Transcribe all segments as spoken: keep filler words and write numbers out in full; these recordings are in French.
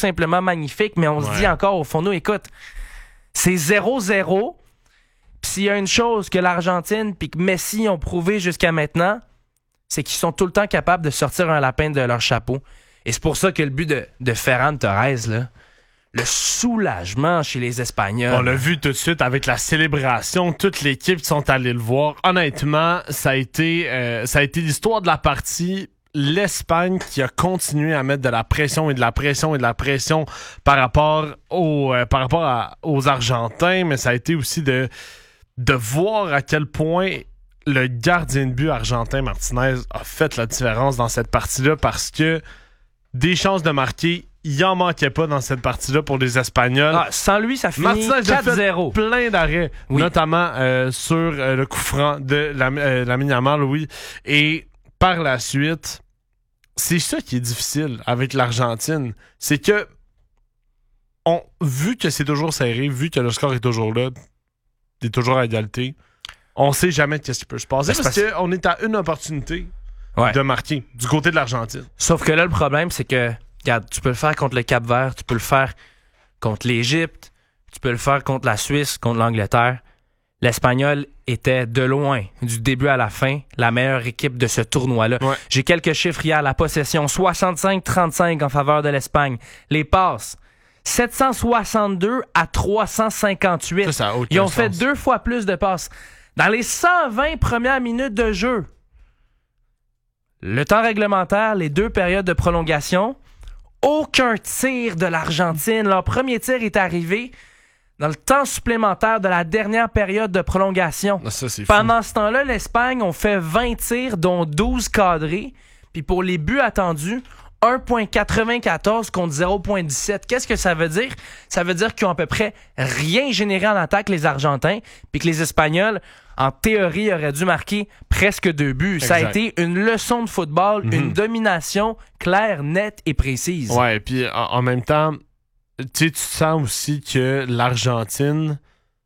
simplement magnifique, mais on ouais. se dit encore au fond de nous, écoute, c'est zéro zéro. Puis s'il y a une chose que l'Argentine puis que Messi ont prouvé jusqu'à maintenant, c'est qu'ils sont tout le temps capables de sortir un lapin de leur chapeau. Et c'est pour ça que le but de, de Ferran Torres, là, le soulagement chez les Espagnols. On l'a vu tout de suite avec la célébration, toute l'équipe sont allés le voir. Honnêtement, ça a été, euh, ça a été l'histoire de la partie. L'Espagne qui a continué à mettre de la pression et de la pression et de la pression par rapport, au, euh, par rapport à, aux Argentins, mais ça a été aussi de, de voir à quel point le gardien de but argentin Martinez a fait la différence dans cette partie-là parce que des chances de marquer, il en manquait pas dans cette partie-là pour les Espagnols. Ah, sans lui, ça finit quatre zéro. Plein d'arrêts, oui. notamment euh, sur euh, le coup franc de la, euh, Lamine Yamal, oui. Et par la suite, c'est ça qui est difficile avec l'Argentine. C'est que, on, vu que c'est toujours serré, vu que le score est toujours là, il est toujours à égalité, on sait jamais qu'est-ce qui peut se passer parce, parce qu'on est à une opportunité ouais. de marquer du côté de l'Argentine. Sauf que là, le problème, c'est que, regarde, tu peux le faire contre le Cap-Vert, tu peux le faire contre l'Égypte, tu peux le faire contre la Suisse, contre l'Angleterre. L'Espagnol était de loin, du début à la fin, la meilleure équipe de ce tournoi-là. Ouais. J'ai quelques chiffres hier. La possession, soixante-cinq trente-cinq en faveur de l'Espagne. Les passes, sept cent soixante-deux à trois cent cinquante-huit. Ça, ça a Ils ont sens. fait deux fois plus de passes. Dans les cent vingt premières minutes de jeu, le temps réglementaire, les deux périodes de prolongation, aucun tir de l'Argentine. Leur premier tir est arrivé dans le temps supplémentaire de la dernière période de prolongation. Ça, c'est Pendant fou. ce temps-là, l'Espagne ont fait vingt tirs, dont douze cadrés. Puis pour les buts attendus, un virgule quatre-vingt-quatorze contre zéro virgule dix-sept. Qu'est-ce que ça veut dire? Ça veut dire qu'ils ont à peu près rien généré en attaque, les Argentins, puis que les Espagnols, en théorie, auraient dû marquer presque deux buts. Exact. Ça a été une leçon de football, mm-hmm. une domination claire, nette et précise. Ouais, puis en, en même temps, tu sais, tu sens aussi que l'Argentine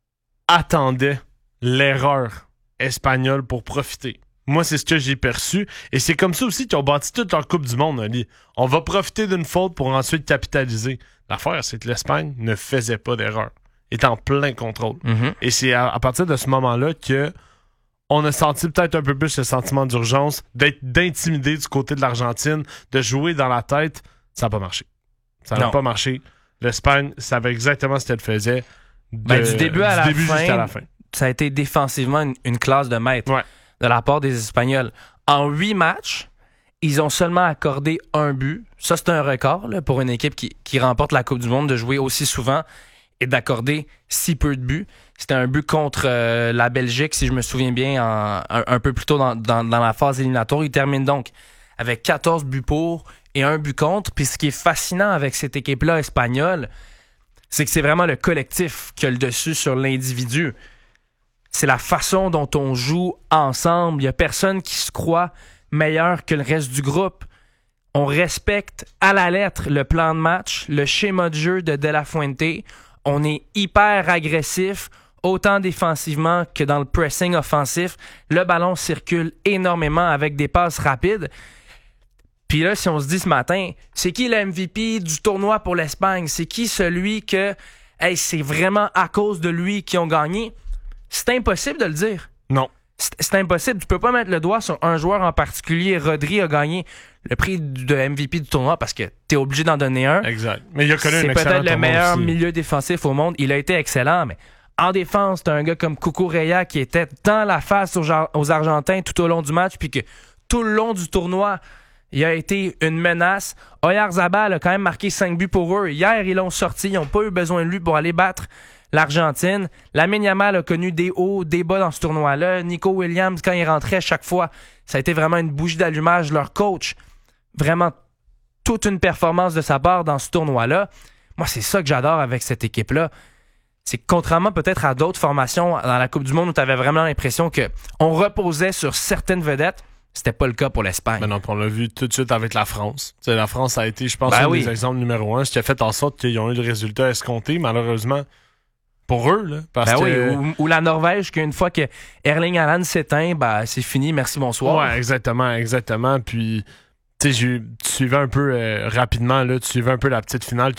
attendait l'erreur espagnole pour profiter. Moi, c'est ce que j'ai perçu. Et c'est comme ça aussi qu'ils ont bâti toute leur Coupe du Monde, Ali. On va profiter d'une faute pour ensuite capitaliser. L'affaire, c'est que l'Espagne ne faisait pas d'erreur. Elle était en plein contrôle. Mm-hmm. Et c'est à, à partir de ce moment-là que on a senti peut-être un peu plus le sentiment d'urgence, d'être d'intimider du côté de l'Argentine, de jouer dans la tête. Ça n'a pas marché. Ça n'a pas marché. L'Espagne savait exactement ce qu'elle faisait. De, ben, du début, à, du la début fin, jusqu'à la fin. Ça a été défensivement une, une classe de maître ouais. de la part des Espagnols. En huit matchs, ils ont seulement accordé un but. Ça, c'est un record là, pour une équipe qui, qui remporte la Coupe du Monde de jouer aussi souvent et d'accorder si peu de buts. C'était un but contre euh, la Belgique, si je me souviens bien, en, un, un peu plus tôt dans, dans, dans la phase éliminatoire. Ils terminent donc avec quatorze buts pour et un but contre. Puis ce qui est fascinant avec cette équipe-là espagnole, c'est que c'est vraiment le collectif qui a le dessus sur l'individu. C'est la façon dont on joue ensemble. Il n'y a personne qui se croit meilleur que le reste du groupe. On respecte à la lettre le plan de match, le schéma de jeu de De La Fuente. On est hyper agressif, autant défensivement que dans le pressing offensif. Le ballon circule énormément avec des passes rapides. Puis là, si on se dit ce matin, c'est qui le M V P du tournoi pour l'Espagne? C'est qui celui que, hey, c'est vraiment à cause de lui qu'ils ont gagné? C'est impossible de le dire. Non. C'est, c'est impossible. Tu peux pas mettre le doigt sur un joueur en particulier. Rodri a gagné le prix de M V P du tournoi parce que t'es obligé d'en donner un. Exact. Mais il a connu c'est un peut-être le meilleur aussi. milieu défensif au monde. Il a été excellent, mais en défense, t'as un gars comme Cucurella qui était dans la face aux, aux Argentins tout au long du match, puis que tout le long du tournoi, il a été une menace. Oyarzabal a quand même marqué cinq buts pour eux. Hier, ils l'ont sorti. Ils n'ont pas eu besoin de lui pour aller battre l'Argentine. Lamine Yamal a connu des hauts, des bas dans ce tournoi-là. Nico Williams, quand il rentrait à chaque fois, ça a été vraiment une bougie d'allumage. Leur coach, vraiment toute une performance de sa part dans ce tournoi-là. Moi, c'est ça que j'adore avec cette équipe-là. C'est que contrairement peut-être à d'autres formations dans la Coupe du Monde où tu avais vraiment l'impression qu'on reposait sur certaines vedettes, c'était pas le cas pour l'Espagne. Mais non, on l'a vu tout de suite avec la France. T'sais, la France a été, je pense, ben un oui. des exemples numéro un, ce qui a fait en sorte qu'ils ont eu le résultat escompté, malheureusement, pour eux. Là, parce ben que... oui, ou, ou la Norvège, qu'une fois que Erling Haaland s'éteint, ben, c'est fini, merci, bonsoir. Ouais, exactement, exactement. Puis, tu sais, tu suivais un peu euh, rapidement, là, tu suivais un peu la petite finale